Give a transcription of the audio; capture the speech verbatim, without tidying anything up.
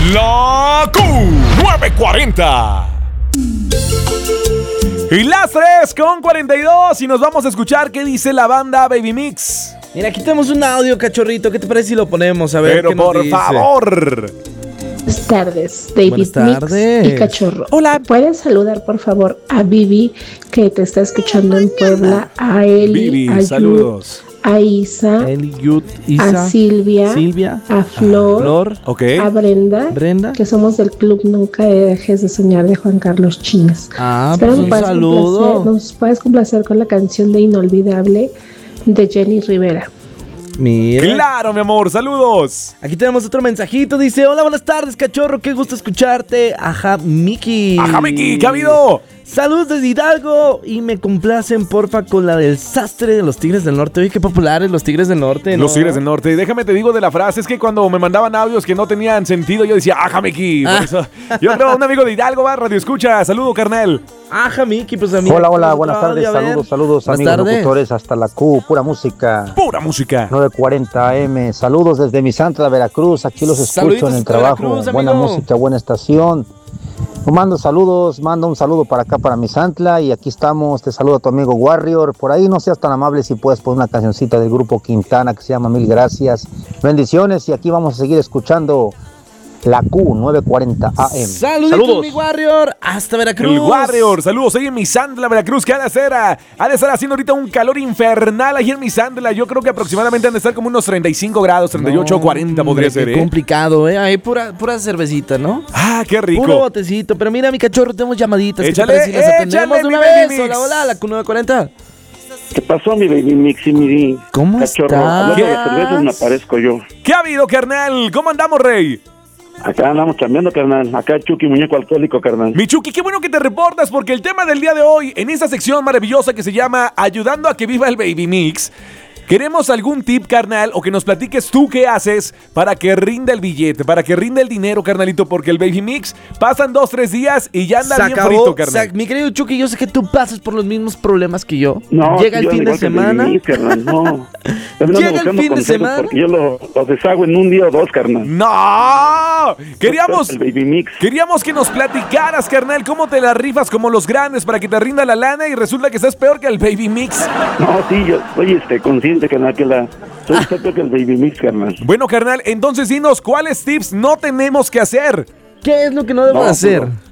La Q nueve cuarenta. Y las tres con cuarenta y dos y nos vamos a escuchar qué dice la banda Baby Mix. Mira, aquí tenemos un audio, cachorrito. ¿Qué te parece si lo ponemos? A ver, pero ¿qué nos por dice? favor. Buenas tardes, David Buenas tardes. Mix y Cachorro. Hola. ¿Puedes saludar, por favor, a Vivi, que te está escuchando en Puebla, a Eli, Vivi, a Yud, saludos. a Isa, Eli, Yud, Isa, a Silvia, Silvia, a Flor, Flor, Ok. a Brenda, Brenda. que somos del club Nunca Dejes de Soñar de Juan Carlos Chines. Ah, Espero pues me un puedas saludo. complacer- nos puedes complacer con la canción de Inolvidable de Jenny Rivera. Mira. Claro, mi amor, saludos. Aquí tenemos otro mensajito. Dice: hola, buenas tardes, cachorro. Qué gusto escucharte. Ajá, Miki. Ajá, Miki, ¿qué ha habido? Saludos desde Hidalgo. Y me complacen, porfa, con la del sastre de los Tigres del Norte. Oye, qué populares los Tigres del Norte, ¿no? Los Tigres del Norte. Déjame te digo de la frase, es que cuando me mandaban audios que no tenían sentido, yo decía, ajá, Miki. Por Ah. eso, yo creo, un amigo de Hidalgo va, radio escucha. Saludo, carnal. Ajá, Miki, pues a mí. Hola, hola, buenas tardes, saludos, saludos, Buenas amigos tardes. locutores, hasta la Q, pura música, Pura música. nueve cuarenta A M, saludos desde Misantla, Veracruz, aquí los escucho Saluditos en el hasta trabajo, Veracruz, buena amigo. música, buena estación. Mando saludos, mando un saludo para acá, para Misantla, y aquí estamos, te saluda tu amigo Warrior, por ahí no seas tan amable si puedes poner una cancioncita del grupo Quintana que se llama Mil Gracias, bendiciones, y aquí vamos a seguir escuchando la Q nueve cuarenta A M. Saluditos, Saludos. mi Warrior, hasta Veracruz. El Warrior, saludos ahí en Misantla, Veracruz, que ha de hacer, ha de estar haciendo ahorita un calor infernal ahí en Misantla. Yo creo que aproximadamente han de estar como unos treinta y cinco grados, treinta y ocho, No, cuarenta podría hombre, ser, qué ¿eh? complicado, ¿eh? Ahí pura, pura cervecita, ¿no? Ah, qué rico. Puro botecito. Pero mira, mi cachorro, tenemos llamaditas. Échale, ¿Qué te parece si las atendemos échale, de una mi Baby vez? Mix. Hola, hola, la Q nueve cuarenta. ¿Qué pasó, mi baby mix y mi ¿Cómo cachorro? estás? Hablando de cervezas me aparezco yo. ¿Qué ha habido, carnal? ¿Cómo andamos, rey? Acá andamos cambiando, carnal. Acá Chucky, muñeco alcohólico, carnal. Michuki, qué bueno que te reportas porque el tema del día de hoy, en esta sección maravillosa que se llama Ayudando a que viva el Baby Mix, queremos algún tip, carnal, o que nos platiques tú qué haces para que rinda el billete, para que rinda el dinero, carnalito, porque el Baby Mix pasan dos, tres días y ya anda Se bien acabó. frito, carnal. Se- mi querido Chucky, yo sé que tú pasas por los mismos problemas que yo. No, Llega el yo fin igual de que el Baby semana. Mix, carnal, no. Yo ando Llega el buscando fin de consejos semana. Porque yo lo, lo deshago en un día o dos, carnal. ¡No! Queríamos, El Baby Mix. queríamos que nos platicaras, carnal, cómo te la rifas como los grandes para que te rinda la lana y resulta que estás peor que el Baby Mix. No, sí, yo soy este, consciente, carnal, que la... Soy ah. peor que el Baby Mix, carnal. Bueno, carnal, entonces dinos cuáles tips no tenemos que hacer. ¿Qué es lo que no debo No, hacer? pues,